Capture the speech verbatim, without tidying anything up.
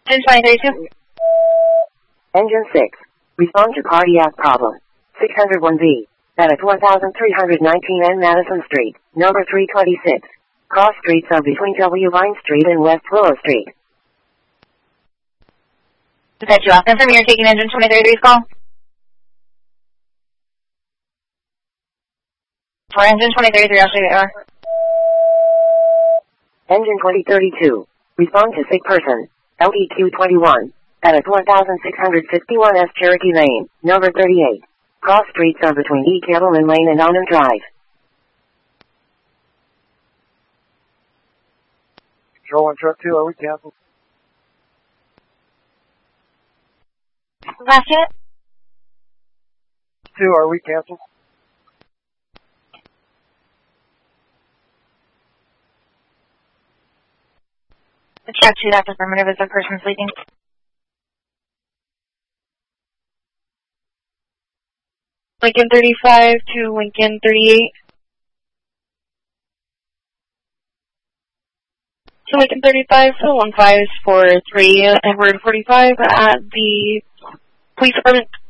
Engine twenty thirty-two. Engine six. Respond to cardiac problem. six oh one B. At one thousand three hundred nineteen N Madison Street, number three twenty-six. Cross streets are between W. Vine Street and West Willow Street. Dispatch, you off. Confirm you're taking engine twenty thirty-three's call. For engine twenty thirty-three, I'll show you are. Engine twenty thirty-two. Respond to sick person. L E Q twenty-one. At one thousand six hundred fifty-one S Cherokee Lane, number thirty-eight. Cross streets are between E. Kettleman Lane and Onum Drive. Control one, truck two, are we canceled? Last hit. Two, are we canceled? The truck two, that's affirmative. Is the person sleeping? Lincoln thirty-five to Lincoln thirty-eight. To Lincoln thirty-five, so one five is for three, Edward forty-five at the police department.